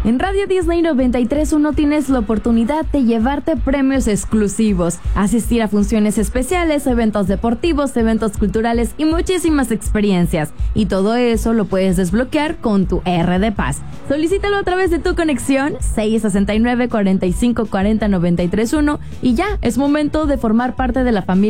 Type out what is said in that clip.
En Radio Disney 93.1 tienes la oportunidad de llevarte premios exclusivos, asistir a funciones especiales, eventos deportivos, eventos culturales y muchísimas experiencias. Y todo eso lo puedes desbloquear con tu RD Paz. Solicítalo a través de tu conexión 669-4540-931 y ya es momento de formar parte de la familia